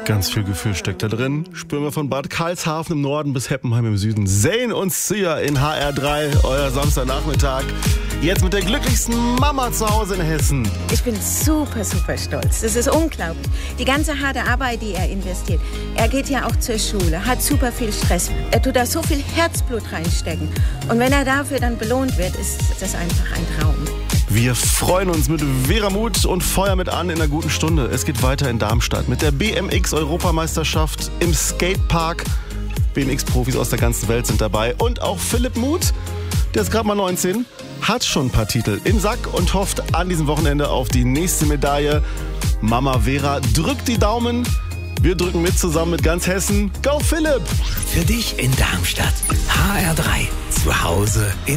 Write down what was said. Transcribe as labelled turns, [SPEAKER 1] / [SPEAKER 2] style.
[SPEAKER 1] Ganz viel Gefühl steckt da drin. Spüren wir von Bad Karlshafen im Norden bis Heppenheim im Süden. Zayn und Sia in HR3, euer Samstagnachmittag. Jetzt mit der glücklichsten Mama zu Hause in Hessen.
[SPEAKER 2] Ich bin super, super stolz. Das ist unglaublich. Die ganze harte Arbeit, die er investiert. Er geht ja auch zur Schule, hat super viel Stress. Er tut da so viel Herzblut reinstecken. Und wenn er dafür dann belohnt wird, ist das einfach ein Traum.
[SPEAKER 1] Wir freuen uns mit Vera Muth und Feuer mit an in einer guten Stunde. Es geht weiter in Darmstadt mit der BMX-Europameisterschaft im Skatepark. BMX-Profis aus der ganzen Welt sind dabei. Und auch Philipp Muth, der ist gerade mal 19, hat schon ein paar Titel im Sack und hofft an diesem Wochenende auf die nächste Medaille. Mama Vera drückt die Daumen. Wir drücken mit zusammen mit ganz Hessen. Go Philipp!
[SPEAKER 3] Für dich in Darmstadt. HR3. Zu Hause in